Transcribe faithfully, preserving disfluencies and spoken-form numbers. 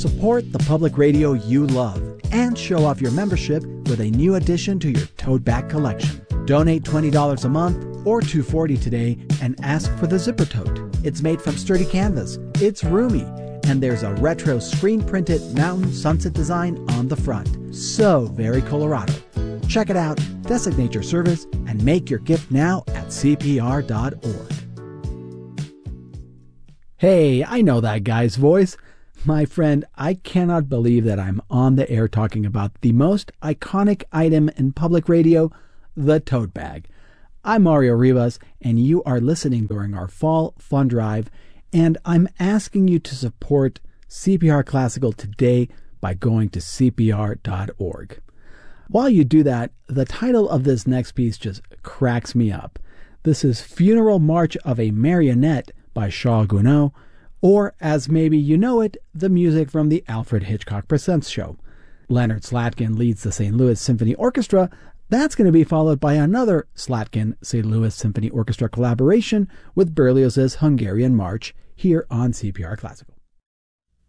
Support the public radio you love and show off your membership with a new addition to your tote bag collection. Donate twenty dollars a month or two hundred forty dollars today and ask for the Zipper Tote. It's made from sturdy canvas, it's roomy, and there's a retro screen-printed mountain sunset design on the front. So very Colorado. Check it out, designate your service, and make your gift now at C P R dot org. Hey, I know that guy's voice. My friend, I cannot believe that I'm on the air talking about the most iconic item in public radio, the tote bag. I'm Mario Rivas, and you are listening during our Fall Fund Drive, and I'm asking you to support C P R Classical today by going to C P R dot org. While you do that, the title of this next piece just cracks me up. This is Funeral March of a Marionette by Charles Gounod, or as maybe you know it, the music from the Alfred Hitchcock Presents show. Leonard Slatkin leads the Saint Louis Symphony Orchestra. That's going to be followed by another Slatkin Saint Louis Symphony Orchestra collaboration with Berlioz's Hungarian March here on C P R Classical.